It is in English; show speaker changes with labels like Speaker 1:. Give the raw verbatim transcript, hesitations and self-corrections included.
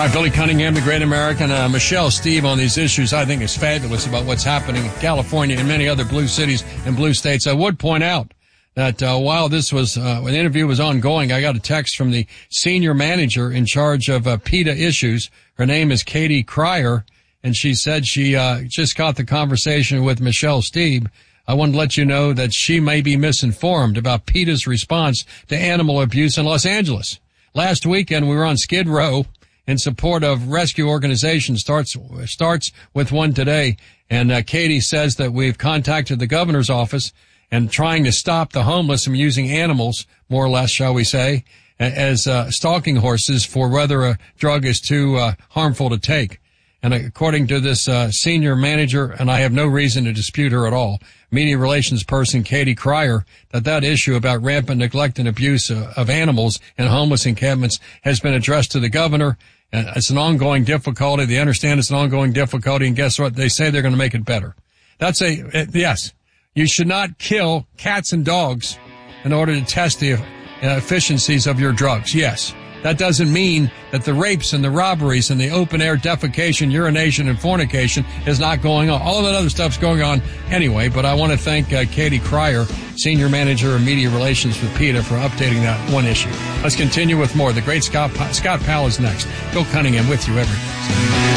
Speaker 1: right, Billy Cunningham, the great American, uh, Michelle Steve on these issues, I think is fabulous about what's happening in California and many other blue cities and blue states. I would point out that uh, while this was, uh, when the interview was ongoing, I got a text from the senior manager in charge of uh, PETA issues. Her name is Katie Cryer, and she said she uh, just got the conversation with Michelle Steve. I want to let you know that she may be misinformed about PETA's response to animal abuse in Los Angeles. Last weekend, we were on Skid Row in support of rescue organizations. Starts starts with one today. And uh, Katie says that we've contacted the governor's office and trying to stop the homeless from using animals, more or less, shall we say, as uh, stalking horses for whether a drug is too uh, harmful to take. And according to this uh, senior manager, and I have no reason to dispute her at all, media relations person Katie Cryer, that that issue about rampant neglect and abuse uh, of animals in homeless encampments has been addressed to the governor. And it's an ongoing difficulty. They understand it's an ongoing difficulty, and guess what? They say they're going to make it better. That's a, uh, yes, you should not kill cats and dogs in order to test the uh, efficiencies of your drugs. Yes. That doesn't mean that the rapes and the robberies and the open-air defecation, urination, and fornication is not going on. All of that other stuff's going on anyway, but I want to thank uh, Katie Cryer, Senior Manager of Media Relations with PETA, for updating that one issue. Let's continue with more. The great Scott, pa- Scott Powell is next. Bill Cunningham with you every day.